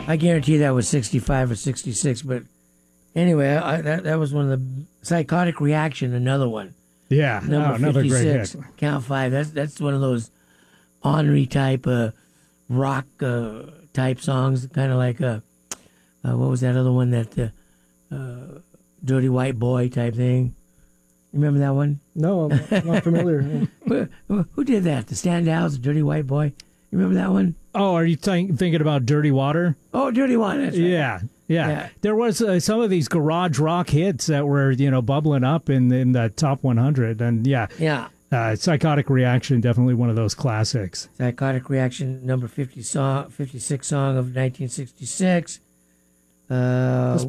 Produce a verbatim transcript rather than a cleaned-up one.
I guarantee that was sixty-five or sixty-six. But anyway, I, that that was one of the Psychotic Reaction, another one. Yeah, Number oh, another great fifty-six. hit. Count five. That's that's one of those ornery type uh, rock uh, type songs, kind of like a uh, what was that other one that uh, uh, Dirty White Boy type thing. You remember that one? No, I'm not familiar. who, who did that? The Standouts, Dirty White Boy. You remember that one? Oh, are you th- thinking about Dirty Water? Oh, Dirty Water. That's right. Yeah, yeah. Yeah. There was uh, some of these garage rock hits that were, you know, bubbling up in in the top one hundred, and yeah, Yeah. uh, Psychotic Reaction, definitely one of those classics. Psychotic Reaction, number fifty song, fifty-six song of nineteen sixty-six. Uh,